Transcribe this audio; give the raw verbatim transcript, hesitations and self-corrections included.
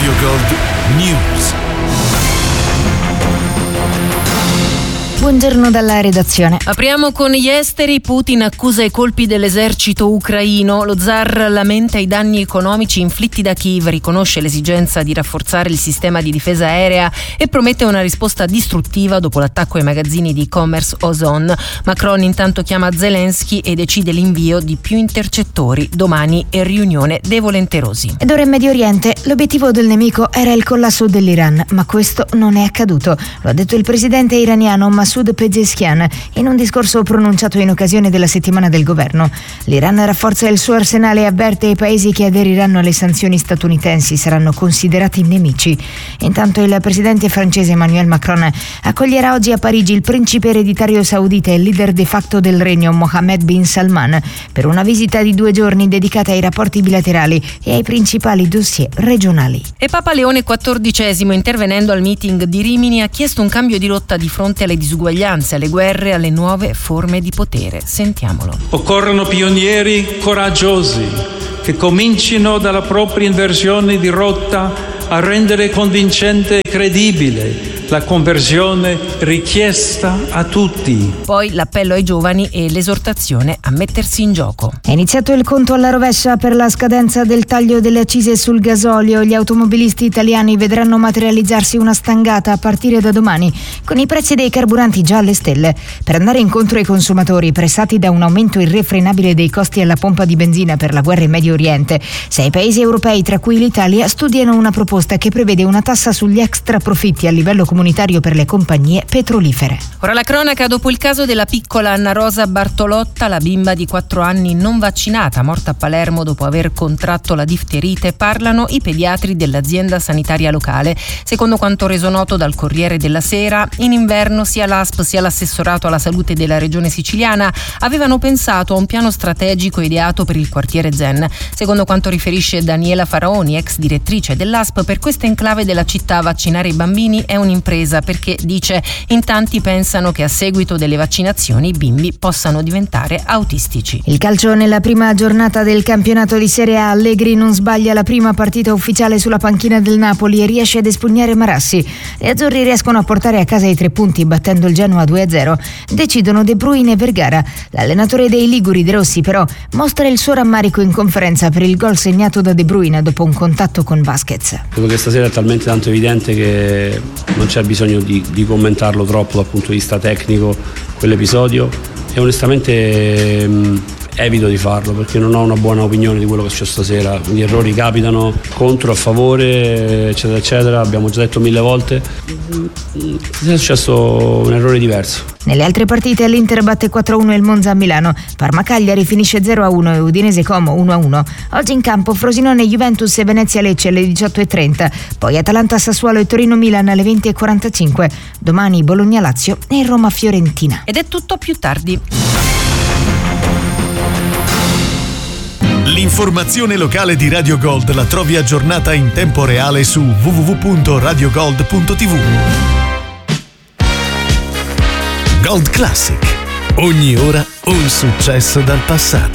Radio Gold News. Buongiorno dalla redazione. Apriamo con gli esteri. Putin accusa i colpi dell'esercito ucraino. Lo zar lamenta i danni economici inflitti da Kiev, riconosce l'esigenza di rafforzare il sistema di difesa aerea e promette una risposta distruttiva dopo l'attacco ai magazzini di e-commerce Ozon. Macron intanto chiama Zelensky e decide l'invio di più intercettori. Domani è riunione dei volenterosi. Ed ora in Medio Oriente. L'obiettivo del nemico era il collasso dell'Iran, ma questo non è accaduto. Lo ha detto il presidente iraniano Masoud Pezeshkian in un discorso pronunciato in occasione della settimana del governo. L'Iran rafforza il suo arsenale e avverte i paesi che aderiranno alle sanzioni statunitensi saranno considerati nemici. Intanto il presidente francese Emmanuel Macron accoglierà oggi a Parigi il principe ereditario saudita e leader de facto del regno Mohammed bin Salman per una visita di due giorni dedicata ai rapporti bilaterali e ai principali dossier regionali. E Papa Leone quattordicesimo, intervenendo al meeting di Rimini, ha chiesto un cambio di rotta di fronte alle disuguaglianze, alle guerre, alle nuove forme di potere. Sentiamolo. Occorrono pionieri coraggiosi che comincino dalla propria inversione di rotta a rendere convincente e credibile la conversione richiesta a tutti. Poi l'appello ai giovani e l'esortazione a mettersi in gioco. È iniziato il conto alla rovescia per la scadenza del taglio delle accise sul gasolio. Gli automobilisti italiani vedranno materializzarsi una stangata a partire da domani, con i prezzi dei carburanti già alle stelle. Per andare incontro ai consumatori pressati da un aumento irrefrenabile dei costi alla pompa di benzina per la guerra in Medio Oriente, sei paesi europei, tra cui l'Italia, studiano una proposta che prevede una tassa sugli extra profitti a livello comunitario per le compagnie petrolifere. Ora la cronaca dopo il caso della piccola Anna Rosa Bartolotta, la bimba di quattro anni non vaccinata, morta a Palermo dopo aver contratto la difterite. Parlano i pediatri dell'azienda sanitaria locale. Secondo quanto reso noto dal Corriere della Sera, in inverno sia l'A S P sia l'assessorato alla salute della regione siciliana avevano pensato a un piano strategico ideato per il quartiere Zen. Secondo quanto riferisce Daniela Faraoni, ex direttrice dell'A S P, per questa enclave della città vaccinare i bambini è un'impresa perché, dice, in tanti pensano che a seguito delle vaccinazioni i bimbi possano diventare autistici. Il calcio nella prima giornata del campionato di Serie A. Allegri non sbaglia la prima partita ufficiale sulla panchina del Napoli e riesce ad espugnare Marassi. Gli azzurri riescono a portare a casa i tre punti battendo il Genoa due a zero. Decidono De Bruyne e Vergara. L'allenatore dei liguri, De Rossi, però mostra il suo rammarico in conferenza per il gol segnato da De Bruyne dopo un contatto con Vasquez. Credo che stasera è talmente tanto evidente che non c'è bisogno di, di commentarlo troppo dal punto di vista tecnico quell'episodio e onestamente mh, evito di farlo perché non ho una buona opinione di quello che è successo stasera. Gli errori capitano contro, a favore, eccetera eccetera, abbiamo già detto mille volte. È successo un errore diverso. Nelle altre partite l'Inter batte quattro a uno il Monza a Milano, Parma-Cagliari finisce zero a uno e Udinese-Como uno a uno. Oggi in campo Frosinone-Juventus e Venezia-Lecce alle diciotto e trenta, poi Atalanta-Sassuolo e Torino-Milan alle venti e quarantacinque, domani Bologna-Lazio e Roma-Fiorentina. Ed è tutto più tardi. L'informazione locale di Radio Gold la trovi aggiornata in tempo reale su w w w punto radio gold punto t v. Gold Classic. Ogni ora un successo dal passato.